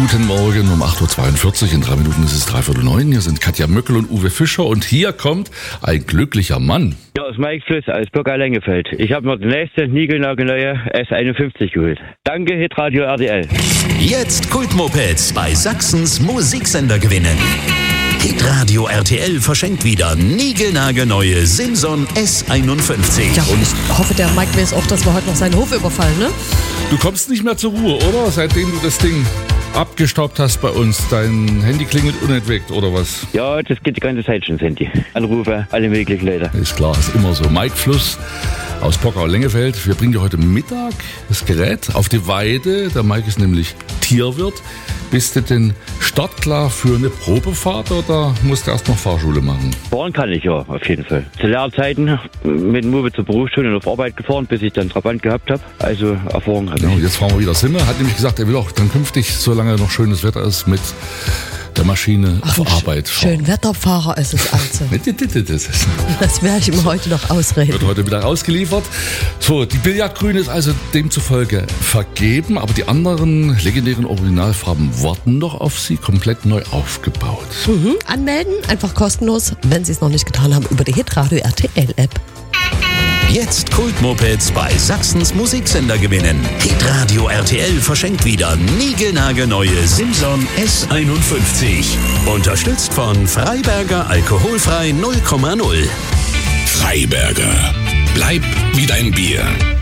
Guten Morgen um 8.42 Uhr. In 3 Minuten ist es 8:45. Hier sind Katja Möckel und Uwe Fischer. Und hier kommt ein glücklicher Mann. Ja, aus Mike Fluss, aus Burgau-Lengefeld. Ich habe mir die nächste niegelnagelneue S51 geholt. Danke, Hitradio RTL. Jetzt Kultmopeds bei Sachsens Musiksender gewinnen. Hitradio RTL verschenkt wieder niegelnagelneue Simson S51. Ja, und ich hoffe, der Mike weiß auch, dass wir heute noch seinen Hof überfallen, ne? Du kommst nicht mehr zur Ruhe, oder? Seitdem du das Ding abgestaubt hast bei uns. Dein Handy klingelt unentwegt, oder was? Ja, das geht die ganze Zeit schon, sind die Anrufe, alle möglichen Leute. Ist klar, ist immer so. Mike Fluss aus Burgau-Lengefeld. Wir bringen dir heute Mittag das Gerät auf die Weide. Der Mike ist nämlich Tierwirt. Bist du denn startklar für eine Probefahrt oder musst du erst noch Fahrschule machen? Fahren kann ich ja, auf jeden Fall. Zu Lehrzeiten mit dem Uwe zur Berufsschule und auf Arbeit gefahren, bis ich dann Trabant gehabt habe. Also Erfahrung habe ich. Ja, und jetzt fahren wir wieder Simme. Hat nämlich gesagt, er will auch dann künftig, solange noch schönes Wetter ist, mit der Maschine auf Arbeit fahren. Schön Wetterfahrer ist es also. Das werde ich ihm heute noch ausreden. Wird heute wieder ausgeliefert. So, die Billardgrüne ist also demzufolge vergeben, aber die anderen legendären Originalfarben warten noch auf Sie, komplett neu aufgebaut. Anmelden, einfach kostenlos, wenn Sie es noch nicht getan haben, über die Hitradio RTL App. Jetzt Kultmopeds bei Sachsens Musiksender gewinnen. Hitradio RTL verschenkt wieder niegelnagelneue Simson S51. Unterstützt von Freiberger Alkoholfrei 0,0. Freiberger. Bleib wie dein Bier.